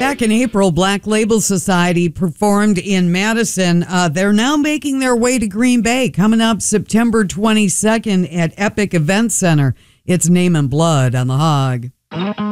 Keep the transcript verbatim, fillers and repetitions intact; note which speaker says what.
Speaker 1: Back in April, Black Label Society performed in Madison. Uh, they're now making their way to Green Bay, coming up September twenty-second at Epic Event Center. It's Name and Blood on the Hog.